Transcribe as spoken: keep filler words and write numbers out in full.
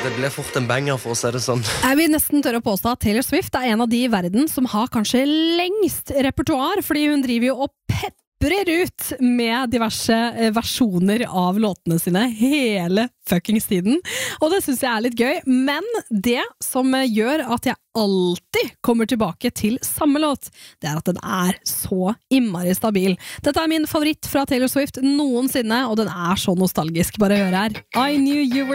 Det ble fort en banger for å si det sånn. Jeg vil nesten tørre å påstå at Taylor Swift er en av de i verden som har kanskje lengst repertoar, fordi hun driver jo og peprer ut med diverse versjoner av låtene sine hele fuckings tiden. Og det synes jeg er litt gøy, men det som gjør at jeg alltid kommer tilbake til samme låt, det er at den er så innmari stabil. Dette er min favoritt fra Taylor Swift noensinne, og den er så nostalgisk. Bare hør her. I knew you were